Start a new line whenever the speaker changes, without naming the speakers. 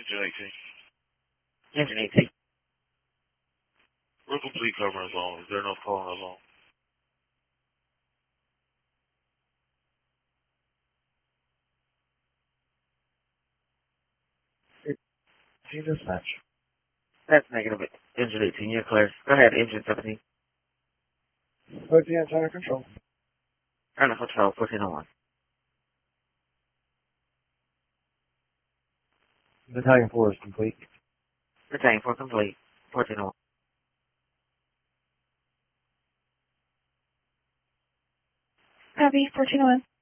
Engine 18.
Engine 18.
We're complete covering zone. Is there enough calling our zone?
Dispatch. That's negative. Engine 18, you're clear. Go ahead, Engine 17.
Put the antenna control.
Under control, 1401.
Battalion 4 is complete.
Battalion 4 complete, 1401.
Copy, 1401.